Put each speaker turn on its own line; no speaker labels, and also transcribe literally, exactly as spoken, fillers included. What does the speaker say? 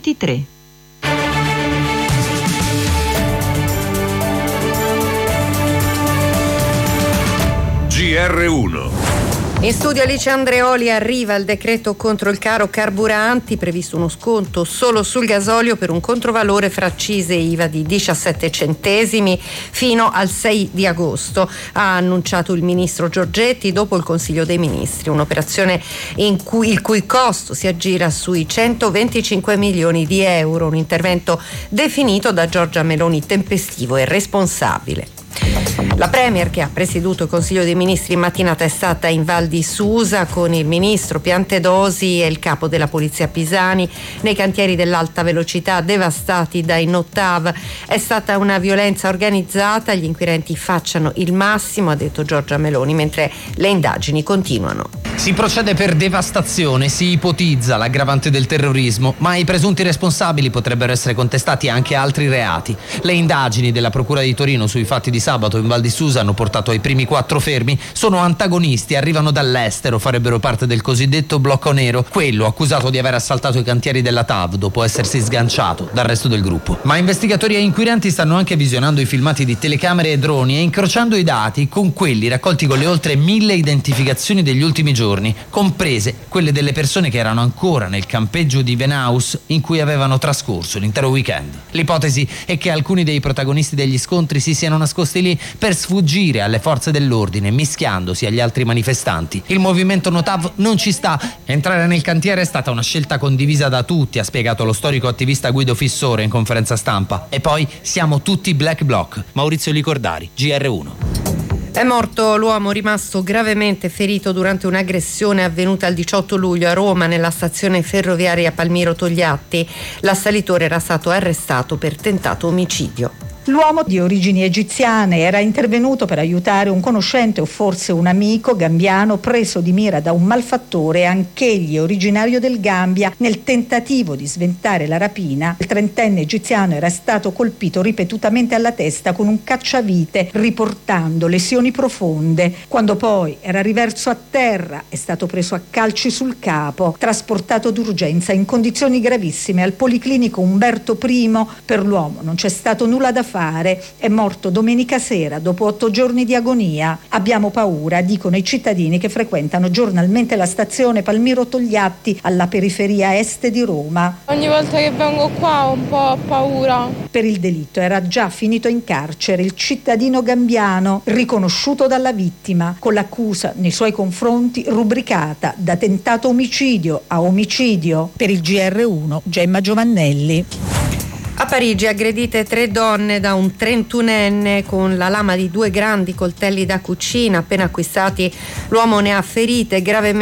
ventitré.
G R uno.
In studio Alice Andreoli. Arriva il decreto contro il caro carburanti, previsto uno sconto solo sul gasolio per un controvalore fra accise e I V A di diciassette centesimi fino al sei di agosto, ha annunciato il ministro Giorgetti dopo il Consiglio dei Ministri, un'operazione in cui, il cui costo si aggira sui centoventicinque milioni di euro, un intervento definito da Giorgia Meloni tempestivo e responsabile. La Premier, che ha presieduto il Consiglio dei Ministri in mattinata, è stata in Val di Susa con il ministro Piantedosi e il capo della Polizia Pisani nei cantieri dell'alta velocità devastati dai Notav. È stata una violenza organizzata, gli inquirenti facciano il massimo, ha detto Giorgia Meloni, mentre le indagini continuano.
Si procede per devastazione, si ipotizza l'aggravante del terrorismo, ma ai presunti responsabili potrebbero essere contestati anche altri reati. Le indagini della Procura di Torino sui fatti di sabato in Val di Susa hanno portato ai primi quattro fermi. Sono antagonisti, arrivano dall'estero, farebbero parte del cosiddetto blocco nero, quello accusato di aver assaltato i cantieri della T A V dopo essersi sganciato dal resto del gruppo. Ma investigatori e inquirenti stanno anche visionando i filmati di telecamere e droni e incrociando i dati con quelli raccolti con le oltre mille identificazioni degli ultimi giorni, comprese quelle delle persone che erano ancora nel campeggio di Venaus in cui avevano trascorso l'intero weekend. L'ipotesi è che alcuni dei protagonisti degli scontri si siano nascosti lì per sfuggire alle forze dell'ordine, mischiandosi agli altri manifestanti. Il movimento Notav non ci sta. Entrare nel cantiere è stata una scelta condivisa da tutti, ha spiegato lo storico attivista Guido Fissore in conferenza stampa. E poi siamo tutti Black Bloc. Maurizio Licordari, G R uno.
È morto l'uomo rimasto gravemente ferito durante un'aggressione avvenuta il diciotto luglio a Roma nella stazione ferroviaria Palmiro Togliatti. L'assalitore era stato arrestato per tentato omicidio.
L'uomo, di origini egiziane, era intervenuto per aiutare un conoscente o forse un amico gambiano preso di mira da un malfattore, anch'egli originario del Gambia. Nel tentativo di sventare la rapina, il trentenne egiziano era stato colpito ripetutamente alla testa con un cacciavite, riportando lesioni profonde. Quando poi era riverso a terra, è stato preso a calci sul capo, trasportato d'urgenza in condizioni gravissime al Policlinico Umberto I. Per l'uomo non c'è stato nulla da fare. È morto domenica sera dopo otto giorni di agonia. Abbiamo paura, dicono i cittadini che frequentano giornalmente la stazione Palmiro Togliatti alla periferia est di Roma.
Ogni volta che vengo qua ho un po' paura.
Per il delitto era già finito in carcere il cittadino gambiano, riconosciuto dalla vittima, con l'accusa nei suoi confronti rubricata da tentato omicidio a omicidio. Per il G R uno, Gemma Giovannelli.
A Parigi aggredite tre donne da un trentunenne con la lama di due grandi coltelli da cucina appena acquistati. L'uomo ne ha ferite gravemente